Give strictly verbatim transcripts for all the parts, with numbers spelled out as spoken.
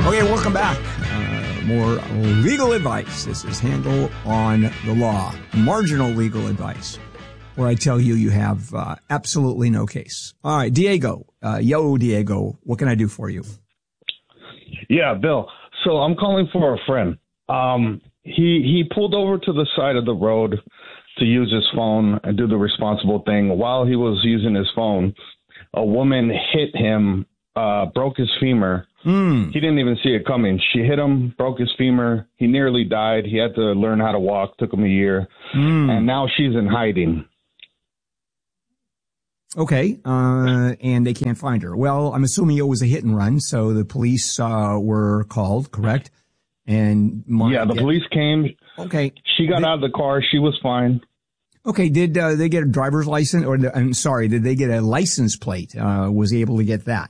Okay, welcome back. Uh, more legal advice. This is Handel on the Law. Marginal legal advice, where I tell you you have uh, absolutely no case. All right, Diego. Uh, yo, Diego, what can I do for you? Yeah, Bill. So I'm calling for a friend. Um, he he pulled over to the side of the road to use his phone and do the responsible thing. While he was using his phone, a woman hit him, uh, broke his femur. Mm. He didn't even see it coming. She hit him, broke his femur. He nearly died. He had to learn how to walk. Took him a year. Mm. And now she's in hiding. Okay. Uh, and they can't find her. Well, I'm assuming it was a hit and run. So the police uh, were called, correct? And my, yeah, the yeah. police came. Okay. She got they, out of the car. She was fine. Okay. Did uh, they get a driver's license? Or the, I'm sorry, did they get a license plate? Uh, was he able to get that?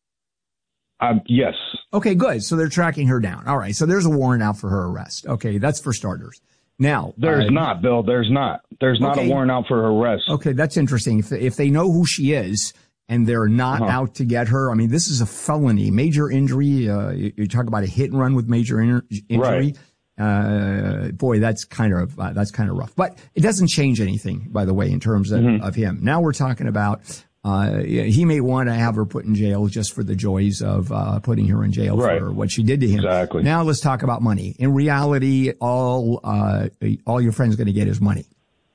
Um, yes. Okay, good. So they're tracking her down. All right. So there's a warrant out for her arrest. Okay, that's for starters. Now, there's uh, not, Bill. There's not. There's not okay. a warrant out for her arrest. Okay, that's interesting. If if they know who she is and they're not uh-huh. out to get her, I mean, this is a felony, major injury. Uh, you, you talk about a hit and run with major in- injury. Right. Uh, boy, that's kind of uh, that's kind of rough. But it doesn't change anything, by the way, in terms of, mm-hmm. of him. Now we're talking about. Uh, he may want to have her put in jail just for the joys of, uh, putting her in jail right. for what she did to him. Exactly. Now let's talk about money. In reality, all, uh, all your friend's going to get is money.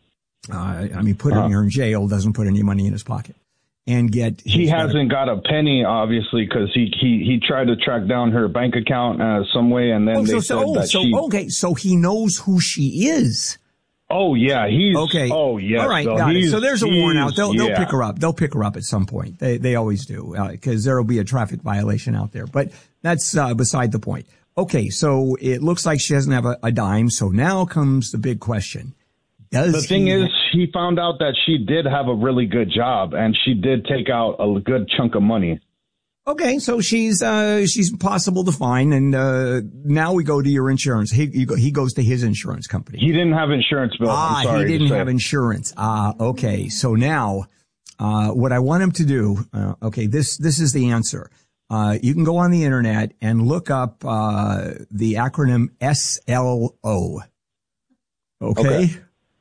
Uh, I mean, putting uh-huh. her in jail doesn't put any money in his pocket. And get, he hasn't got a penny, obviously, because he, he, he tried to track down her bank account, uh, some way. And then oh, they so, said so, that so, she, okay. So he knows who she is. Oh, yeah, he's, okay. oh, yeah. All right, so got it. So there's a warrant out. They'll, yeah. they'll pick her up. They'll pick her up at some point. They, they always do, uh, cause there'll be a traffic violation out there, but that's, uh, beside the point. Okay. So it looks like she doesn't have a, a dime. So now comes the big question. Does the thing he is, ha- he found out that she did have a really good job and she did take out a good chunk of money. Okay, so she's uh she's possible to find, and uh now we go to your insurance. He he, go, he goes to his insurance company. He didn't have insurance, Bill. Ah, I'm sorry he didn't to say. have insurance. Ah, okay. So now, uh what I want him to do, uh, okay, this this is the answer. Uh you can go on the internet and look up uh the acronym S L O. Okay, okay.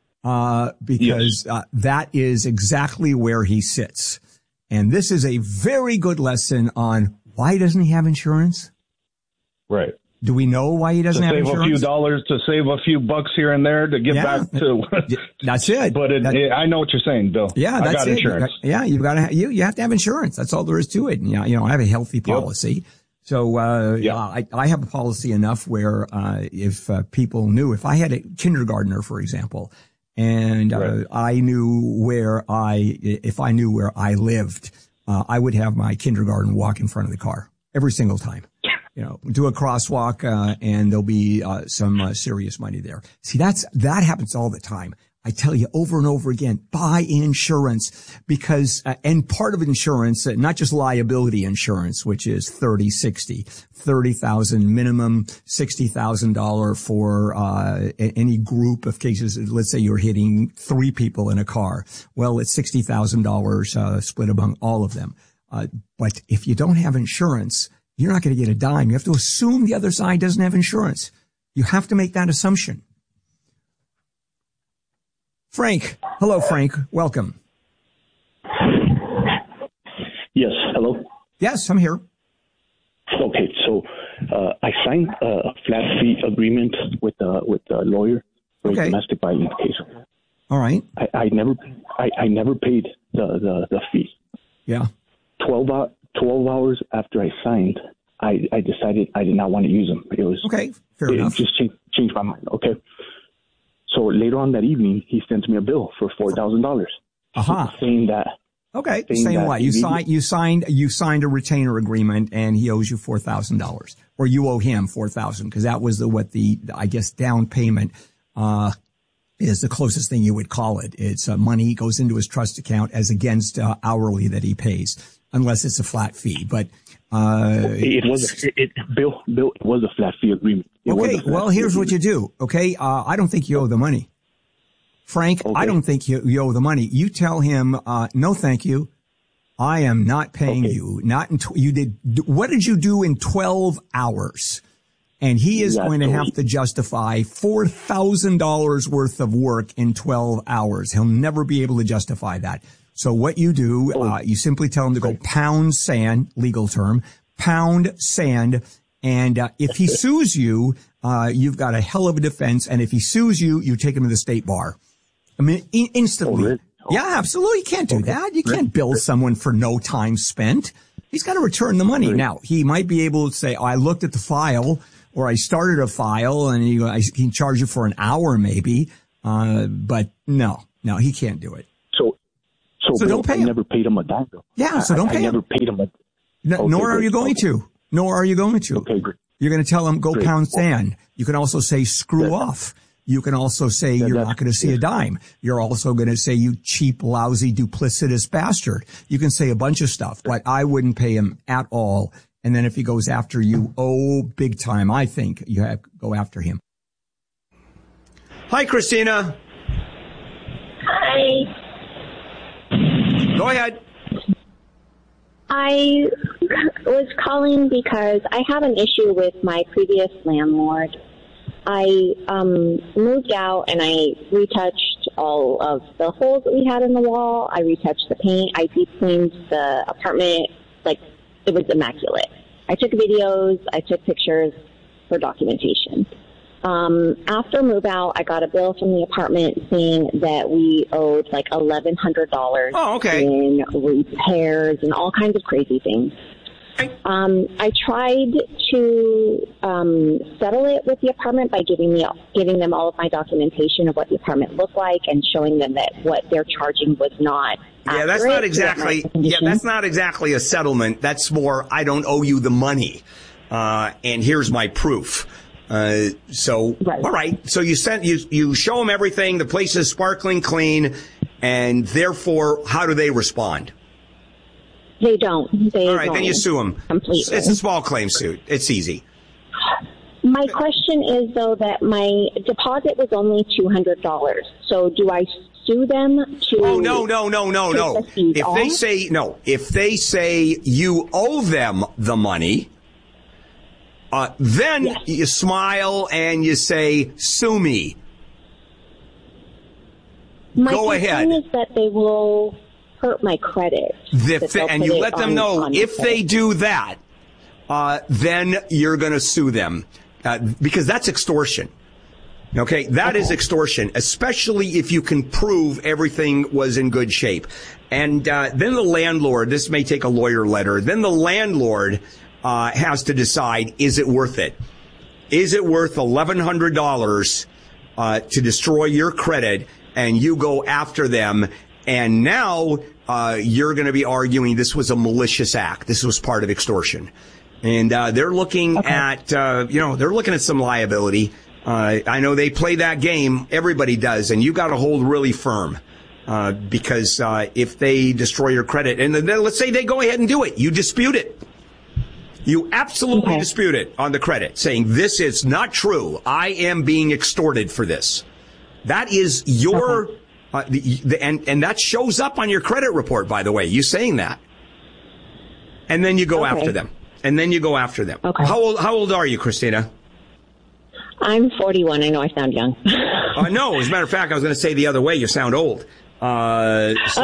uh because yes. uh, that is exactly where he sits. And this is a very good lesson on why doesn't he have insurance? Right. Do we know why he doesn't to have save insurance? A few dollars, to save a few bucks here and there to get yeah, back to. That's it. But it, that, it, I know what you're saying, Bill. Yeah, that's I got it. insurance. You got, yeah, you've got to. Ha- you you have to have insurance. That's all there is to it. And, you know, you know, I have a healthy policy. Yep. So uh, yep. I, I have a policy enough where uh, if uh, people knew, if I had a kindergartner, for example, and uh, right. I knew where I, if I knew where I lived. Uh, I would have my kindergarten walk in front of the car every single time. You know, do a crosswalk, uh, and there'll be, uh, some, uh, serious money there. See, that's, that happens all the time. I tell you over and over again, buy insurance because, uh, and part of insurance, uh, not just liability insurance, which is thirty, sixty, thirty thousand minimum, sixty thousand dollars for, uh, any group of cases. Let's say you're hitting three people in a car. Well, it's sixty thousand dollars, uh, split among all of them. Uh, but if you don't have insurance, you're not going to get a dime. You have to assume the other side doesn't have insurance. You have to make that assumption. Frank. Hello, Frank. Welcome. Yes. Hello. Yes, I'm here. Okay. So, uh, I signed a flat fee agreement with, uh, with a lawyer for okay. a domestic violence case. All right. I, I never, I, I never paid the, the, the fee. Yeah. twelve, uh, twelve hours after I signed, I, I decided I did not want to use them. It was okay. Fair it enough. Just changed, changed my mind. Okay. So later on that evening, he sends me a bill for four thousand dollars, uh-huh. saying that. Okay, saying, saying what? You signed, you signed, you signed a retainer agreement, and he owes you four thousand dollars, or you owe him four thousand, because that was the what the I guess down payment uh is the closest thing you would call it. It's uh, money goes into his trust account as against uh, hourly that he pays, unless it's a flat fee. But uh it was it, it Bill Bill it was a flat fee agreement. It okay, well here's what you do. Okay, uh I don't think you owe the money. Frank, okay. I don't think you, you owe the money. You tell him, uh, no, thank you. I am not paying okay. you. Not in tw- you did. What did you do in twelve hours? And he is going to have to justify four thousand dollars worth of work in twelve hours. He'll never be able to justify that. So what you do, uh, you simply tell him to go pound sand, legal term, pound sand. And uh, if he sues you, uh, you've got a hell of a defense. And if he sues you, you take him to the state bar. I mean, in- instantly. Oh, really? Oh. Yeah, absolutely. You can't do okay. that. You can't bill someone for no time spent. He's got to return the money. Really? Now, he might be able to say, oh, I looked at the file, or I started a file, and he, I can charge you for an hour maybe. Uh, but no, no, he can't do it. So, so, so don't pay I him. never paid him a dime, though. Yeah, so don't I, pay I him. never paid him a no, okay, Nor are great. you going okay. to. Nor are you going to. Okay, great. You're going to tell him, go great. pound sand. You can also say, screw yeah. off. You can also say, yeah, you're not going to see yeah. a dime. You're also going to say, you cheap, lousy, duplicitous bastard. You can say a bunch of stuff, but I wouldn't pay him at all. And then if he goes after you, oh, big time, I think you have to go after him. Hi, Christina. Hi. Go ahead. I was calling because I have an issue with my previous landlord. I um, moved out and I retouched all of the holes that we had in the wall. I retouched the paint. I deep cleaned the apartment. Like, it was immaculate. I took videos. I took pictures for documentation. Um, after move out, I got a bill from the apartment saying that we owed like eleven hundred dollars oh, okay. in repairs and all kinds of crazy things. Um, I tried to um, settle it with the apartment by giving me giving them all of my documentation of what the apartment looked like and showing them that what they're charging was not. Yeah, that's not exactly. Yeah, that's not exactly a settlement. That's more, I don't owe you the money, uh, and here's my proof. Uh, so, right. all right. So you sent you you show them everything. The place is sparkling clean, and therefore, how do they respond? They don't. They all right, don't then you sue them. Completely. It's a small claim suit. It's easy. My question is, though, that my deposit was only two hundred dollars. So do I sue them to? Oh no no no no no! The if off? they say no, if they say you owe them the money. Uh, then yes. you smile and you say, sue me. My Go ahead. My concern is that they will hurt my credit. The, and you let them on, know on if they do that, uh, then you're going to sue them. Uh, because that's extortion. Okay? That okay. is extortion, especially if you can prove everything was in good shape. And uh, then the landlord, this may take a lawyer letter, then the landlord Uh, has to decide, is it worth it? Is it worth eleven hundred dollars uh, to destroy your credit, and you go after them, and now uh, you're going to be arguing this was a malicious act. This was part of extortion. And uh, they're looking okay. at, uh, you know, they're looking at some liability. Uh, I know they play that game. Everybody does. And you got to hold really firm. Uh, because uh, if they destroy your credit, and then let's say they go ahead and do it, you dispute it. You absolutely okay. dispute it on the credit, saying this is not true. I am being extorted for this. That is your, okay. uh, the, the, and, and that shows up on your credit report, by the way, you saying that. And then you go okay. after them. And then you go after them. Okay. How old, how old are you, Christina? I'm forty-one. I know I sound young. uh, no, as a matter of fact, I was going to say the other way. You sound old. Uh, so,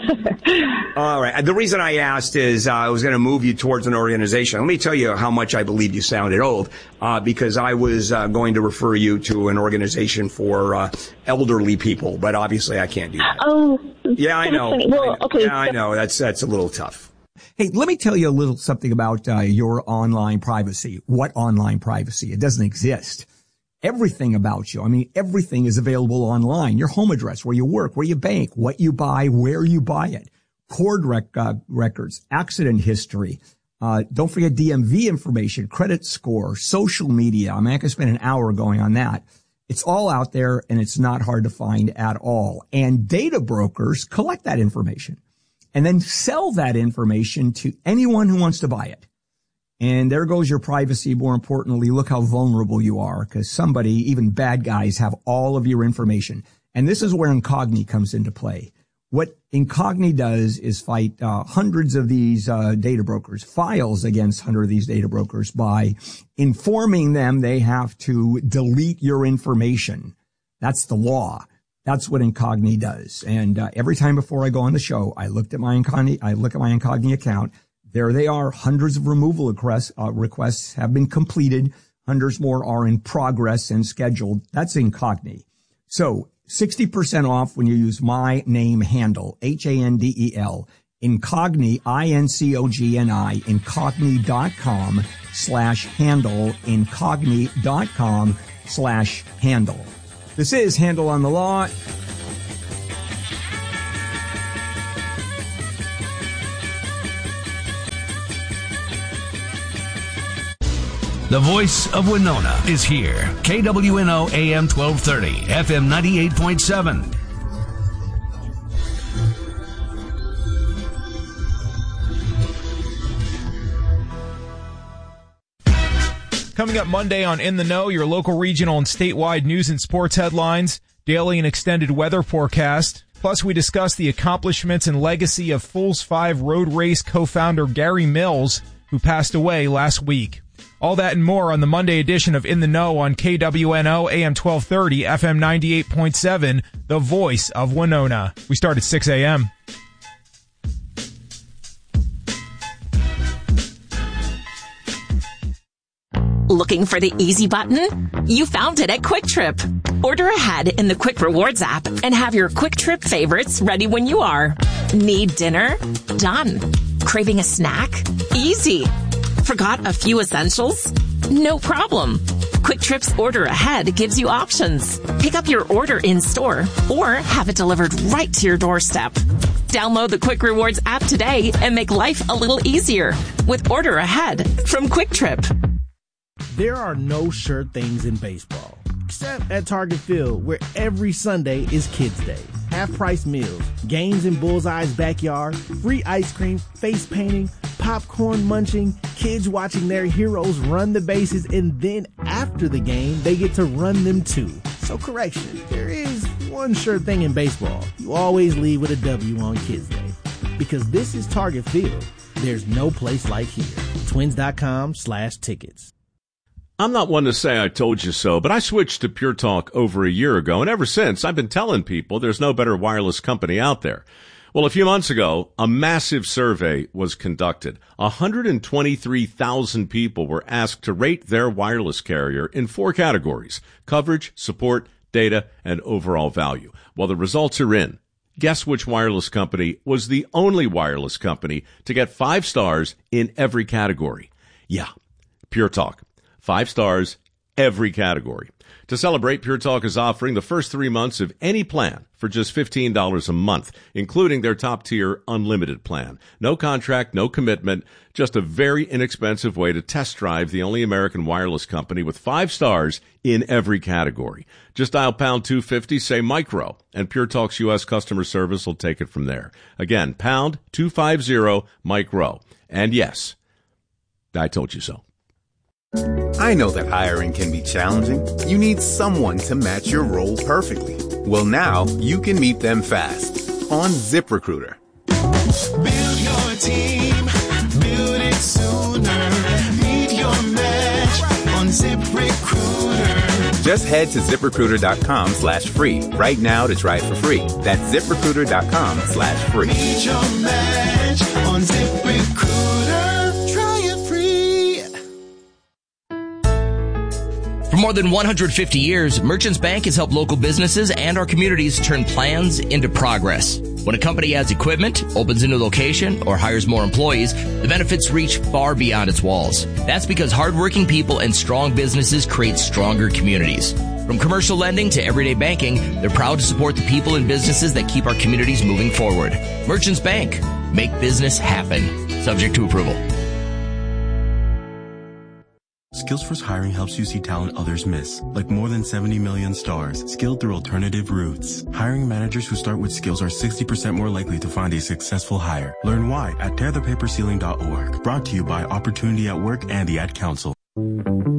all right. The reason I asked is uh, I was going to move you towards an organization. Let me tell you how much I believe you sounded old, uh, because I was uh, going to refer you to an organization for uh, elderly people, but obviously I can't do that. Oh, yeah, I know. Funny. Well, I know. okay. Yeah, I know. That's that's a little tough. Hey, let me tell you a little something about uh, your online privacy. What online privacy? It doesn't exist. Everything about you. I mean, everything is available online. Your home address, where you work, where you bank, what you buy, where you buy it. Cord rec- uh, records, accident history. Uh, don't forget D M V information, credit score, social media. I mean, I could spend an hour going on that. It's all out there and it's not hard to find at all. And data brokers collect that information and then sell that information to anyone who wants to buy it. And there goes your privacy. More importantly, look how vulnerable you are, because somebody, even bad guys, have all of your information. And this is where Incogni comes into play. What Incogni does is fight uh, hundreds of these uh, data brokers, files against hundreds of these data brokers by informing them they have to delete your information. That's the law. That's what Incogni does. And uh, every time before I go on the show, I looked at my Incogni, I look at my Incogni account. There they are. Hundreds of removal requests, uh, requests have been completed. Hundreds more are in progress and scheduled. That's Incogni. So sixty percent off when you use my name handle, H A N D E L, Incogni, I N C O G N I, incogni.com slash handle, incogni.com slash handle. This is Handle on the Law. The voice of Winona is here. K W N O A M twelve thirty, F M ninety-eight point seven. Coming up Monday on In the Know, your local, regional, and statewide news and sports headlines, daily and extended weather forecast. Plus, we discuss the accomplishments and legacy of Fools five road race co-founder Gary Mills, who passed away last week. All that and more on the Monday edition of In the Know on K W N O A M twelve thirty, F M ninety-eight point seven, the voice of Winona. We start at six a.m. Looking for the easy button? You found it at Quick Trip. Order ahead in the Quick Rewards app and have your Quick Trip favorites ready when you are. Need dinner? Done. Craving a snack? Easy. Forgot a few essentials? No problem. Quick Trip's Order Ahead gives you options. Pick up your order in store or have it delivered right to your doorstep. Download the Quick Rewards app today and make life a little easier with Order Ahead from Quick Trip. There are no sure things in baseball, except at Target Field, where every Sunday is Kids Day. Half-price meals, games in Bullseye's backyard, free ice cream, face painting, popcorn munching, kids watching their heroes run the bases, and then after the game, they get to run them too. So correction, there is one sure thing in baseball. You always leave with a W on Kids Day. Because this is Target Field. There's no place like here. Twins.com slash tickets. I'm not one to say I told you so, but I switched to Pure Talk over a year ago, and ever since, I've been telling people there's no better wireless company out there. Well, a few months ago, a massive survey was conducted. one hundred twenty-three thousand people were asked to rate their wireless carrier in four categories: coverage, support, data, and overall value. Well, the results are in. Guess which wireless company was the only wireless company to get five stars in every category? Yeah, Pure Talk. Five stars, every category. To celebrate, Pure Talk is offering the first three months of any plan for just fifteen dollars a month, including their top-tier unlimited plan. No contract, no commitment, just a very inexpensive way to test drive the only American wireless company with five stars in every category. Just dial pound two fifty, say micro, and Pure Talk's U S customer service will take it from there. Again, pound two fifty, micro. And yes, I told you so. I know that hiring can be challenging. You need someone to match your role perfectly. Well, now you can meet them fast on ZipRecruiter. Build your team, build it sooner. Meet your match on ZipRecruiter. Just head to ZipRecruiter.com slash free right now to try it for free. That's ZipRecruiter.com slash free. Meet your match on ZipRecruiter. For more than one hundred fifty years, Merchants Bank has helped local businesses and our communities turn plans into progress. When a company adds equipment, opens a new location, or hires more employees, the benefits reach far beyond its walls. That's because hardworking people and strong businesses create stronger communities. From commercial lending to everyday banking, they're proud to support the people and businesses that keep our communities moving forward. Merchants Bank. Make business happen. Subject to approval. SkillsForce Hiring helps you see talent others miss, like more than seventy million stars, skilled through alternative routes. Hiring managers who start with skills are sixty percent more likely to find a successful hire. Learn why at tear the paper ceiling dot org. Brought to you by Opportunity at Work and the Ad Council.